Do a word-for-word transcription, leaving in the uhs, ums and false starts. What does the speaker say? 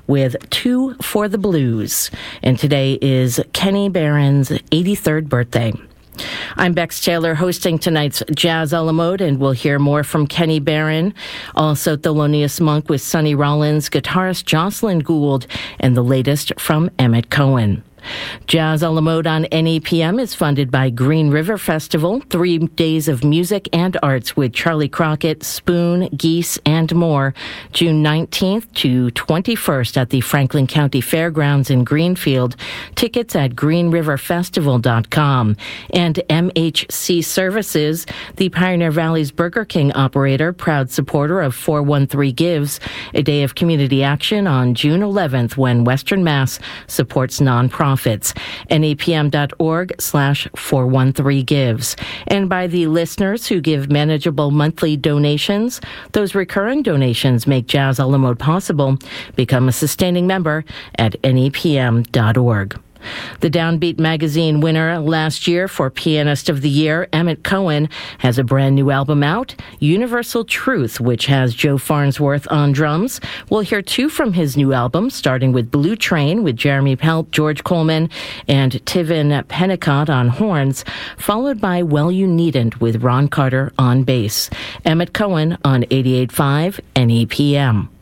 with Two for the Blues. And today is Kenny Barron's eighty-third birthday. I'm Bex Taylor hosting tonight's Jazz a la Mode, and we'll hear more from Kenny Barron. Also, Thelonious Monk with Sonny Rollins, guitarist Jocelyn Gould, and the latest from Emmett Cohen. Jazz a la Mode on N E P M is funded by Green River Festival, three days of music and arts with Charlie Crockett, Spoon, Geese, and more, June nineteenth to twenty-first at the Franklin County Fairgrounds in Greenfield. Tickets at green river festival dot com. And M H C Services, the Pioneer Valley's Burger King operator, proud supporter of four one three Gives, a day of community action on June eleventh when Western Mass supports nonprofits. N E P M dot org slash four one three gives. And by the listeners who give manageable monthly donations, those recurring donations make Jazz a la Mode possible. Become a sustaining member at N E P M dot org. The Downbeat magazine winner last year for Pianist of the Year, Emmett Cohen, has a brand new album out, Universal Truth, which has Joe Farnsworth on drums. We'll hear two from his new album, starting with Blue Train with Jeremy Pelt, George Coleman, and Tivin Pennicott on horns, followed by Well You Needn't with Ron Carter on bass. Emmett Cohen on eighty-eight point five N E P M.